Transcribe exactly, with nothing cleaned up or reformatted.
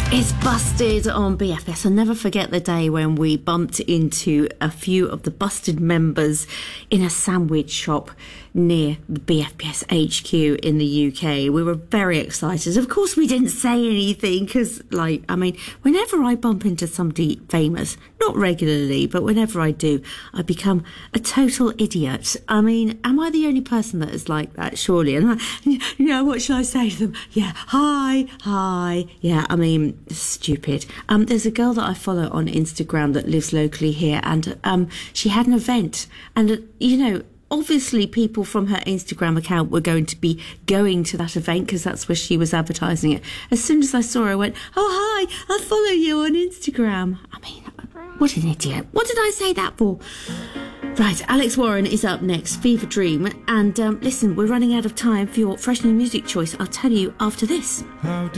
It's Busted on B F S. I'll never forget the day when we bumped into a few of the Busted members in a sandwich shop near the B F P S H Q in the U K. We were very excited. Of course, we didn't say anything because, like, I mean, whenever I bump into somebody famous, not regularly, but whenever I do, I become a total idiot. I mean, am I the only person that is like that? Surely. And I, you know, what should I say to them? Yeah, hi, hi. Yeah, I mean, stupid. Um, there's a girl that I follow on Instagram that lives locally here, and um, she had an event, and uh, you know, obviously people from her Instagram account were going to be going to that event because that's where she was advertising it. As soon as I saw her, I went, oh, hi, I follow you on Instagram. I mean, what an idiot. What did I say that for? Right, Alex Warren is up next, Fever Dream. And um, listen, we're running out of time for your fresh new music choice. I'll tell you after this. How